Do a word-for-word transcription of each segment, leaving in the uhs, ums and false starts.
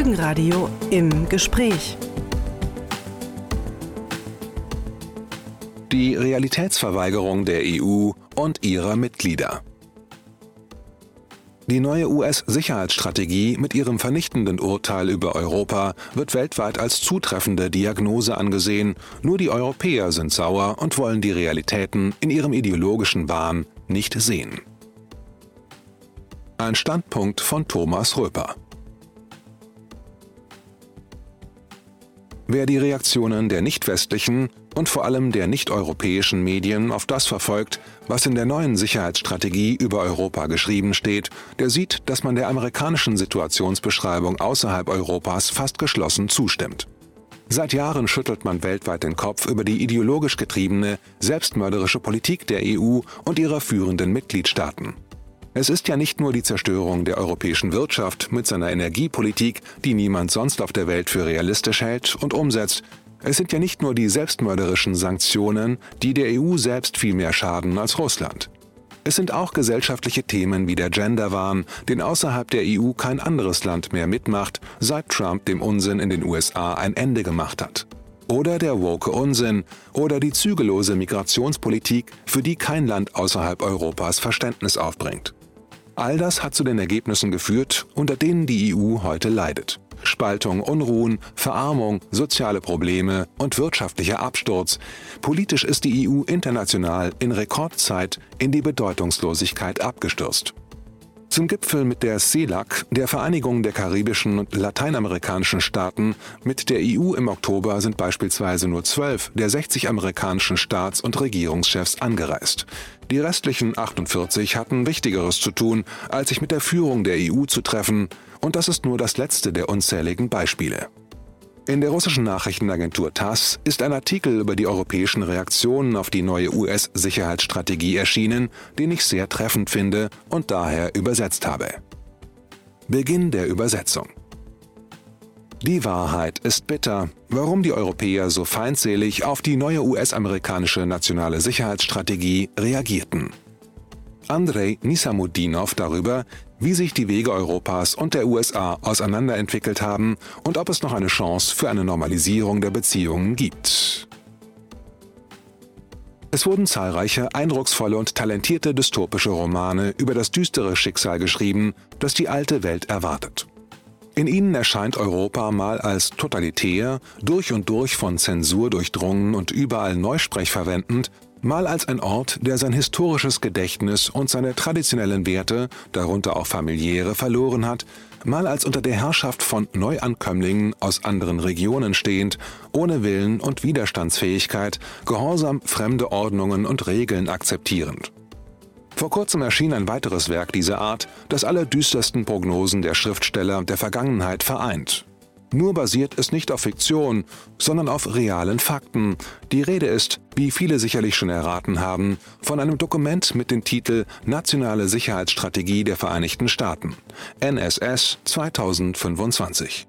Folgenradio im Gespräch. Die Realitätsverweigerung der E U und ihrer Mitglieder. Die neue U S-Sicherheitsstrategie mit ihrem vernichtenden Urteil über Europa wird weltweit als zutreffende Diagnose angesehen, nur die Europäer sind sauer und wollen die Realitäten in ihrem ideologischen Wahn nicht sehen. Ein Standpunkt von Thomas Röper. Wer die Reaktionen der nicht-westlichen und vor allem der nicht-europäischen Medien auf das verfolgt, was in der neuen Sicherheitsstrategie über Europa geschrieben steht, der sieht, dass man der amerikanischen Situationsbeschreibung außerhalb Europas fast geschlossen zustimmt. Seit Jahren schüttelt man weltweit den Kopf über die ideologisch getriebene, selbstmörderische Politik der E U und ihrer führenden Mitgliedstaaten. Es ist ja nicht nur die Zerstörung der europäischen Wirtschaft mit seiner Energiepolitik, die niemand sonst auf der Welt für realistisch hält und umsetzt. Es sind ja nicht nur die selbstmörderischen Sanktionen, die der E U selbst viel mehr schaden als Russland. Es sind auch gesellschaftliche Themen wie der Genderwahn, den außerhalb der E U kein anderes Land mehr mitmacht, seit Trump dem Unsinn in den U S A ein Ende gemacht hat. Oder der woke Unsinn oder die zügellose Migrationspolitik, für die kein Land außerhalb Europas Verständnis aufbringt. All das hat zu den Ergebnissen geführt, unter denen die E U heute leidet. Spaltung, Unruhen, Verarmung, soziale Probleme und wirtschaftlicher Absturz. Politisch ist die E U international in Rekordzeit in die Bedeutungslosigkeit abgestürzt. Zum Gipfel mit der CELAC, der Vereinigung der karibischen und lateinamerikanischen Staaten, mit der E U im Oktober sind beispielsweise nur zwölf der sechzig amerikanischen Staats- und Regierungschefs angereist. Die restlichen achtundvierzig hatten Wichtigeres zu tun, als sich mit der Führung der E U zu treffen, und das ist nur das letzte der unzähligen Beispiele. In der russischen Nachrichtenagentur TASS ist ein Artikel über die europäischen Reaktionen auf die neue U S-Sicherheitsstrategie erschienen, den ich sehr treffend finde und daher übersetzt habe. Beginn der Übersetzung. Die Wahrheit ist bitter, warum die Europäer so feindselig auf die neue U S-amerikanische nationale Sicherheitsstrategie reagierten. Andrei Nisamudinov darüber, wie sich die Wege Europas und der U S A auseinanderentwickelt haben und ob es noch eine Chance für eine Normalisierung der Beziehungen gibt. Es wurden zahlreiche eindrucksvolle und talentierte dystopische Romane über das düstere Schicksal geschrieben, das die alte Welt erwartet. In ihnen erscheint Europa mal als totalitär, durch und durch von Zensur durchdrungen und überall Neusprech verwendend, mal als ein Ort, der sein historisches Gedächtnis und seine traditionellen Werte, darunter auch familiäre, verloren hat, mal als unter der Herrschaft von Neuankömmlingen aus anderen Regionen stehend, ohne Willen und Widerstandsfähigkeit, gehorsam fremde Ordnungen und Regeln akzeptierend. Vor kurzem erschien ein weiteres Werk dieser Art, das alle düstersten Prognosen der Schriftsteller der Vergangenheit vereint. Nur basiert es nicht auf Fiktion, sondern auf realen Fakten. Die Rede ist, wie viele sicherlich schon erraten haben, von einem Dokument mit dem Titel Nationale Sicherheitsstrategie der Vereinigten Staaten, N S S zweitausendfünfundzwanzig.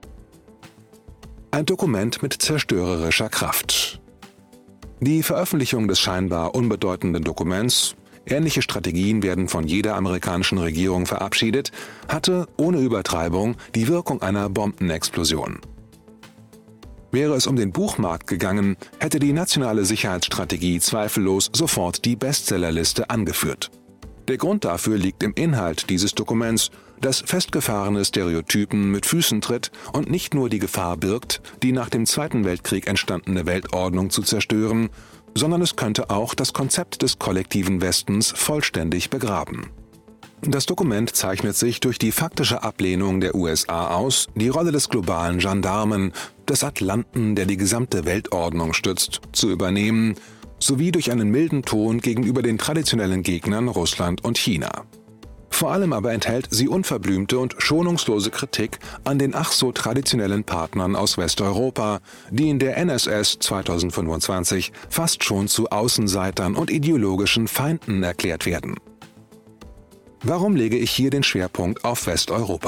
Ein Dokument mit zerstörerischer Kraft. Die Veröffentlichung des scheinbar unbedeutenden Dokuments, ähnliche Strategien werden von jeder amerikanischen Regierung verabschiedet, hatte, ohne Übertreibung, die Wirkung einer Bombenexplosion. Wäre es um den Buchmarkt gegangen, hätte die nationale Sicherheitsstrategie zweifellos sofort die Bestsellerliste angeführt. Der Grund dafür liegt im Inhalt dieses Dokuments, das festgefahrene Stereotypen mit Füßen tritt und nicht nur die Gefahr birgt, die nach dem Zweiten Weltkrieg entstandene Weltordnung zu zerstören, sondern es könnte auch das Konzept des kollektiven Westens vollständig begraben. Das Dokument zeichnet sich durch die faktische Ablehnung der U S A aus, die Rolle des globalen Gendarmen, des Atlanten, der die gesamte Weltordnung stützt, zu übernehmen, sowie durch einen milden Ton gegenüber den traditionellen Gegnern Russland und China. Vor allem aber enthält sie unverblümte und schonungslose Kritik an den ach so traditionellen Partnern aus Westeuropa, die in der N S S zweitausendfünfundzwanzig fast schon zu Außenseitern und ideologischen Feinden erklärt werden. Warum lege ich hier den Schwerpunkt auf Westeuropa?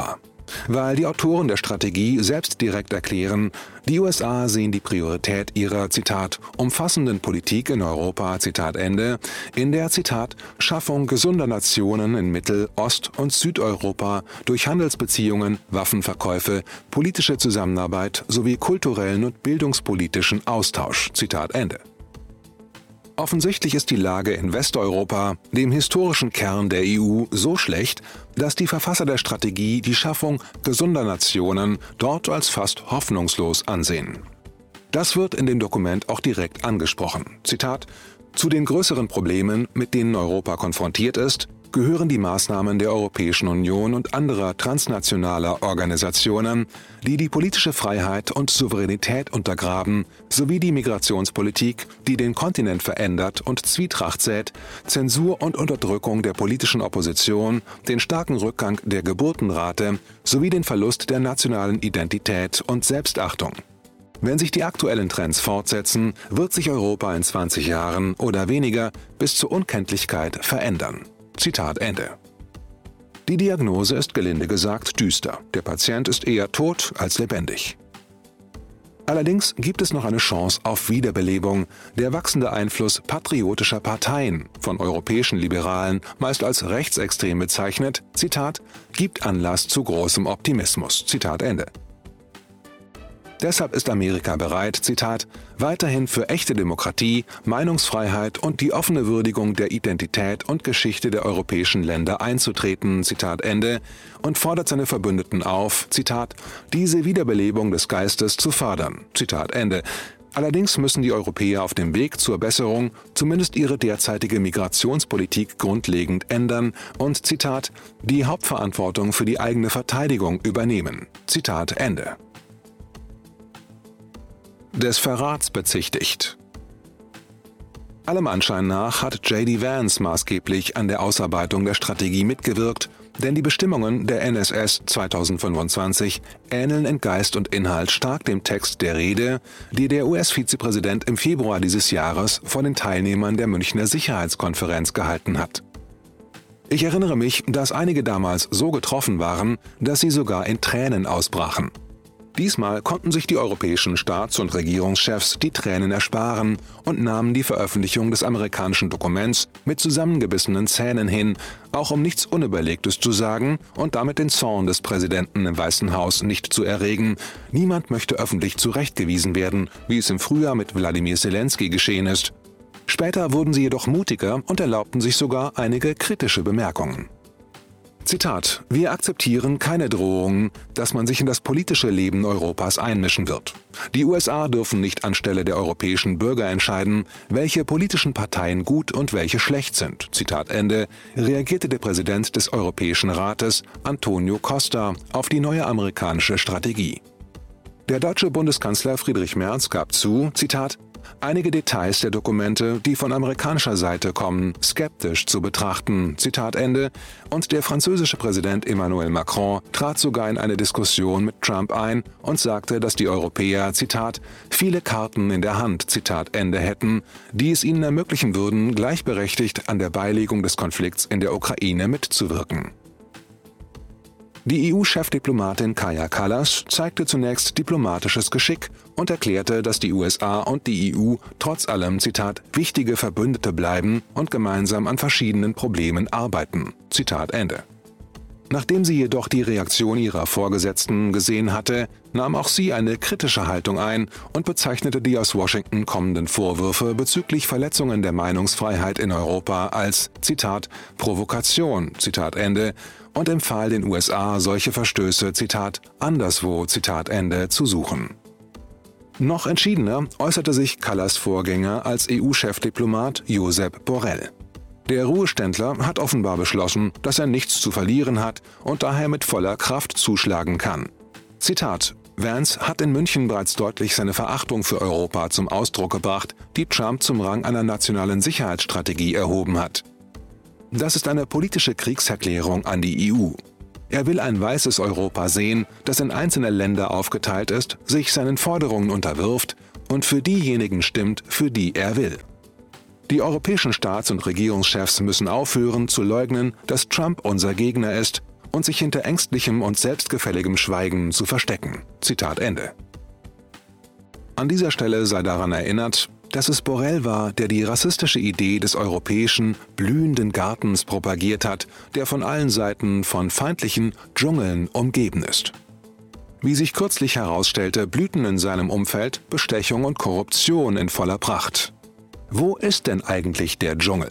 weil die Autoren der Strategie selbst direkt erklären, die U S A sehen die Priorität ihrer, Zitat, umfassenden Politik in Europa, Zitat Ende, in der, Zitat, Schaffung gesunder Nationen in Mittel-, Ost- und Südeuropa durch Handelsbeziehungen, Waffenverkäufe, politische Zusammenarbeit sowie kulturellen und bildungspolitischen Austausch, Zitat Ende. Offensichtlich ist die Lage in Westeuropa, dem historischen Kern der E U, so schlecht, dass die Verfasser der Strategie die Schaffung gesunder Nationen dort als fast hoffnungslos ansehen. Das wird in dem Dokument auch direkt angesprochen. Zitat: Zu den größeren Problemen, mit denen Europa konfrontiert ist, gehören die Maßnahmen der Europäischen Union und anderer transnationaler Organisationen, die die politische Freiheit und Souveränität untergraben, sowie die Migrationspolitik, die den Kontinent verändert und Zwietracht sät, Zensur und Unterdrückung der politischen Opposition, den starken Rückgang der Geburtenrate sowie den Verlust der nationalen Identität und Selbstachtung. Wenn sich die aktuellen Trends fortsetzen, wird sich Europa in zwanzig Jahren oder weniger bis zur Unkenntlichkeit verändern. Zitat Ende. Die Diagnose ist gelinde gesagt düster. Der Patient ist eher tot als lebendig. Allerdings gibt es noch eine Chance auf Wiederbelebung. Der wachsende Einfluss patriotischer Parteien, von europäischen Liberalen meist als rechtsextrem bezeichnet, Zitat, gibt Anlass zu großem Optimismus. Zitat Ende. Deshalb ist Amerika bereit, Zitat, weiterhin für echte Demokratie, Meinungsfreiheit und die offene Würdigung der Identität und Geschichte der europäischen Länder einzutreten, Zitat Ende, und fordert seine Verbündeten auf, Zitat, diese Wiederbelebung des Geistes zu fördern, Zitat Ende. Allerdings müssen die Europäer auf dem Weg zur Besserung zumindest ihre derzeitige Migrationspolitik grundlegend ändern und, Zitat, die Hauptverantwortung für die eigene Verteidigung übernehmen, Zitat Ende. Des Verrats bezichtigt. Allem Anschein nach hat J D Vance maßgeblich an der Ausarbeitung der Strategie mitgewirkt, denn die Bestimmungen der N S S zweitausendfünfundzwanzig ähneln in Geist und Inhalt stark dem Text der Rede, die der U S-Vizepräsident im Februar dieses Jahres vor den Teilnehmern der Münchner Sicherheitskonferenz gehalten hat. Ich erinnere mich, dass einige damals so getroffen waren, dass sie sogar in Tränen ausbrachen. Diesmal konnten sich die europäischen Staats- und Regierungschefs die Tränen ersparen und nahmen die Veröffentlichung des amerikanischen Dokuments mit zusammengebissenen Zähnen hin, auch um nichts Unüberlegtes zu sagen und damit den Zorn des Präsidenten im Weißen Haus nicht zu erregen. Niemand möchte öffentlich zurechtgewiesen werden, wie es im Frühjahr mit Wladimir Zelensky geschehen ist. Später wurden sie jedoch mutiger und erlaubten sich sogar einige kritische Bemerkungen. Zitat: Wir akzeptieren keine Drohungen, dass man sich in das politische Leben Europas einmischen wird. Die U S A dürfen nicht anstelle der europäischen Bürger entscheiden, welche politischen Parteien gut und welche schlecht sind. Zitat Ende, reagierte der Präsident des Europäischen Rates, Antonio Costa, auf die neue amerikanische Strategie. Der deutsche Bundeskanzler Friedrich Merz gab zu, Zitat, einige Details der Dokumente, die von amerikanischer Seite kommen, skeptisch zu betrachten, Zitat Ende, und der französische Präsident Emmanuel Macron trat sogar in eine Diskussion mit Trump ein und sagte, dass die Europäer, Zitat, viele Karten in der Hand, Zitat Ende hätten, die es ihnen ermöglichen würden, gleichberechtigt an der Beilegung des Konflikts in der Ukraine mitzuwirken. Die E U-Chefdiplomatin Kaja Kallas zeigte zunächst diplomatisches Geschick und erklärte, dass die U S A und die E U trotz allem, Zitat, wichtige Verbündete bleiben und gemeinsam an verschiedenen Problemen arbeiten. Zitat Ende. Nachdem sie jedoch die Reaktion ihrer Vorgesetzten gesehen hatte, nahm auch sie eine kritische Haltung ein und bezeichnete die aus Washington kommenden Vorwürfe bezüglich Verletzungen der Meinungsfreiheit in Europa als, Zitat, Provokation, Zitat Ende, und empfahl den U S A, solche Verstöße, Zitat, anderswo, Zitat Ende, zu suchen. Noch entschiedener äußerte sich Kallas Vorgänger als E U-Chefdiplomat Josep Borrell. Der Ruheständler hat offenbar beschlossen, dass er nichts zu verlieren hat und daher mit voller Kraft zuschlagen kann. Zitat: Vance hat in München bereits deutlich seine Verachtung für Europa zum Ausdruck gebracht, die Trump zum Rang einer nationalen Sicherheitsstrategie erhoben hat. Das ist eine politische Kriegserklärung an die E U. Er will ein weißes Europa sehen, das in einzelne Länder aufgeteilt ist, sich seinen Forderungen unterwirft und für diejenigen stimmt, für die er will. Die europäischen Staats- und Regierungschefs müssen aufhören zu leugnen, dass Trump unser Gegner ist und sich hinter ängstlichem und selbstgefälligem Schweigen zu verstecken. Zitat Ende. An dieser Stelle sei daran erinnert, dass es Borrell war, der die rassistische Idee des europäischen, blühenden Gartens propagiert hat, der von allen Seiten von feindlichen Dschungeln umgeben ist. Wie sich kürzlich herausstellte, blühten in seinem Umfeld Bestechung und Korruption in voller Pracht. Wo ist denn eigentlich der Dschungel?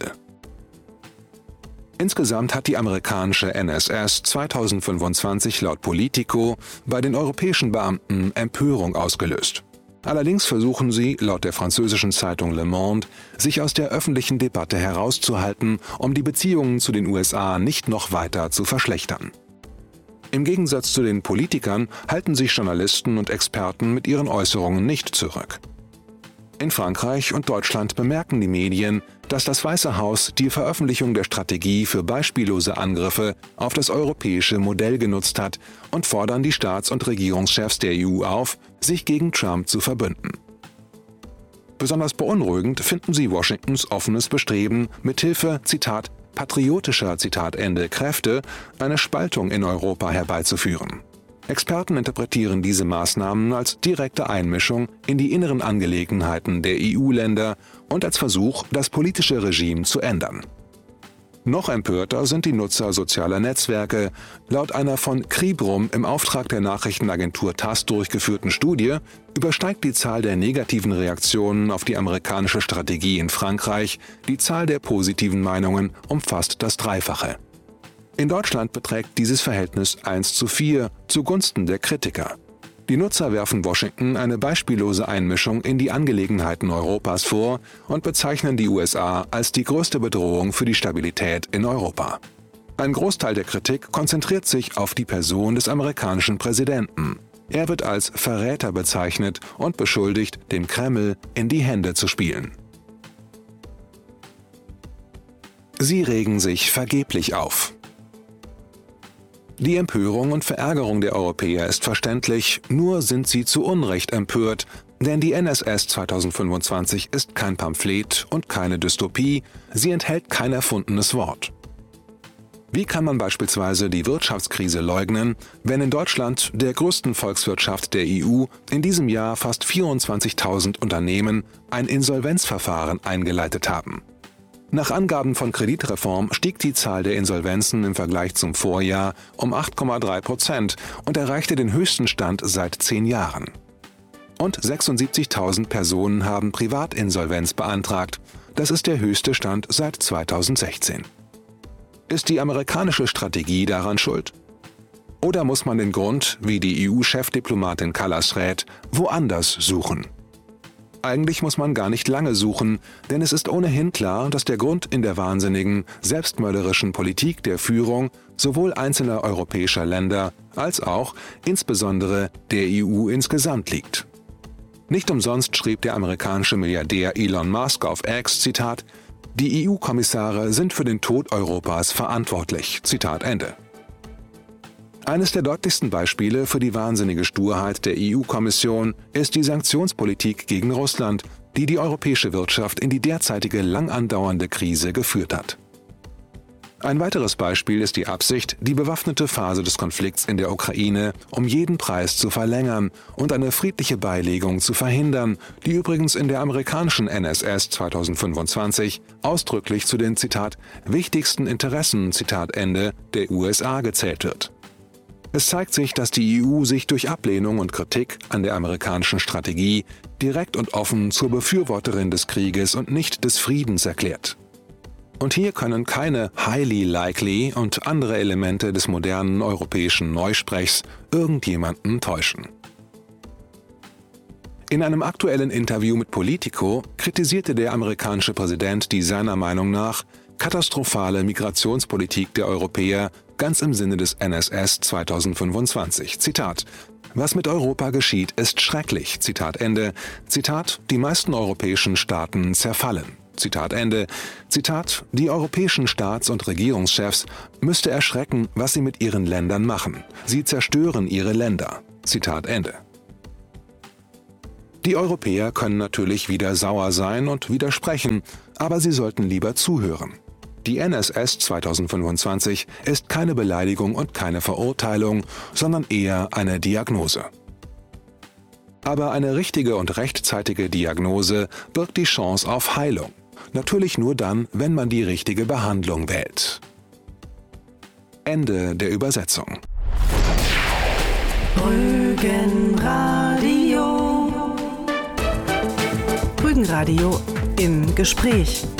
Insgesamt hat die amerikanische N S S zweitausendfünfundzwanzig laut Politico bei den europäischen Beamten Empörung ausgelöst. Allerdings versuchen sie, laut der französischen Zeitung Le Monde, sich aus der öffentlichen Debatte herauszuhalten, um die Beziehungen zu den U S A nicht noch weiter zu verschlechtern. Im Gegensatz zu den Politikern halten sich Journalisten und Experten mit ihren Äußerungen nicht zurück. In Frankreich und Deutschland bemerken die Medien, dass das Weiße Haus die Veröffentlichung der Strategie für beispiellose Angriffe auf das europäische Modell genutzt hat und fordern die Staats- und Regierungschefs der E U auf, sich gegen Trump zu verbünden. Besonders beunruhigend finden sie Washingtons offenes Bestreben, mithilfe, Zitat, patriotischer, Zitat Ende, Kräfte eine Spaltung in Europa herbeizuführen. Experten interpretieren diese Maßnahmen als direkte Einmischung in die inneren Angelegenheiten der E U-Länder und als Versuch, das politische Regime zu ändern. Noch empörter sind die Nutzer sozialer Netzwerke. Laut einer von Cribrum im Auftrag der Nachrichtenagentur TASS durchgeführten Studie übersteigt die Zahl der negativen Reaktionen auf die amerikanische Strategie in Frankreich die Zahl der positiven Meinungen um fast das Dreifache. In Deutschland beträgt dieses Verhältnis eins zu vier zugunsten der Kritiker. Die Nutzer werfen Washington eine beispiellose Einmischung in die Angelegenheiten Europas vor und bezeichnen die U S A als die größte Bedrohung für die Stabilität in Europa. Ein Großteil der Kritik konzentriert sich auf die Person des amerikanischen Präsidenten. Er wird als Verräter bezeichnet und beschuldigt, dem Kreml in die Hände zu spielen. Sie regen sich vergeblich auf. Die Empörung und Verärgerung der Europäer ist verständlich, nur sind sie zu Unrecht empört, denn die N S S zweitausendfünfundzwanzig ist kein Pamphlet und keine Dystopie, sie enthält kein erfundenes Wort. Wie kann man beispielsweise die Wirtschaftskrise leugnen, wenn in Deutschland, der größten Volkswirtschaft der E U, in diesem Jahr fast vierundzwanzigtausend Unternehmen ein Insolvenzverfahren eingeleitet haben? Nach Angaben von Kreditreform stieg die Zahl der Insolvenzen im Vergleich zum Vorjahr um acht Komma drei Prozent und erreichte den höchsten Stand seit zehn Jahren. Und sechsundsiebzigtausend Personen haben Privatinsolvenz beantragt. Das ist der höchste Stand seit zweitausendsechzehn. Ist die amerikanische Strategie daran schuld? Oder muss man den Grund, wie die E U-Chefdiplomatin Kallas rät, woanders suchen? Eigentlich muss man gar nicht lange suchen, denn es ist ohnehin klar, dass der Grund in der wahnsinnigen, selbstmörderischen Politik der Führung sowohl einzelner europäischer Länder als auch insbesondere der E U insgesamt liegt. Nicht umsonst schrieb der amerikanische Milliardär Elon Musk auf X, Zitat, die E U-Kommissare sind für den Tod Europas verantwortlich, Zitat Ende. Eines der deutlichsten Beispiele für die wahnsinnige Sturheit der E U-Kommission ist die Sanktionspolitik gegen Russland, die die europäische Wirtschaft in die derzeitige lang andauernde Krise geführt hat. Ein weiteres Beispiel ist die Absicht, die bewaffnete Phase des Konflikts in der Ukraine um jeden Preis zu verlängern und eine friedliche Beilegung zu verhindern, die übrigens in der amerikanischen N S S zweitausendfünfundzwanzig ausdrücklich zu den, Zitat, wichtigsten Interessen, Zitat Ende, der U S A gezählt wird. Es zeigt sich, dass die E U sich durch Ablehnung und Kritik an der amerikanischen Strategie direkt und offen zur Befürworterin des Krieges und nicht des Friedens erklärt. Und hier können keine highly likely und andere Elemente des modernen europäischen Neusprechs irgendjemanden täuschen. In einem aktuellen Interview mit Politico kritisierte der amerikanische Präsident die seiner Meinung nach katastrophale Migrationspolitik der Europäer ganz im Sinne des N S S zweitausendfünfundzwanzig. Zitat: Was mit Europa geschieht, ist schrecklich. Zitat Ende. Zitat: Die meisten europäischen Staaten zerfallen. Zitat Ende. Zitat: Die europäischen Staats- und Regierungschefs müsste erschrecken, was sie mit ihren Ländern machen. Sie zerstören ihre Länder. Zitat Ende. Die Europäer können natürlich wieder sauer sein und widersprechen, aber sie sollten lieber zuhören. Die N S S zweitausendfünfundzwanzig ist keine Beleidigung und keine Verurteilung, sondern eher eine Diagnose. Aber eine richtige und rechtzeitige Diagnose birgt die Chance auf Heilung. Natürlich nur dann, wenn man die richtige Behandlung wählt. Ende der Übersetzung. Rügenradio. Rügenradio im Gespräch.